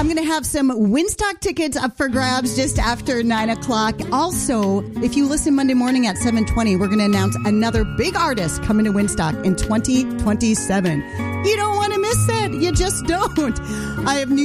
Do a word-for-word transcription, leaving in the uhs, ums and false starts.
I'm going to have some Winstock tickets up for grabs just after nine o'clock. Also, if you listen Monday morning at seven twenty, we're going to announce another big artist coming to Winstock in twenty twenty-seven. You don't want to miss that. You just don't. I have news.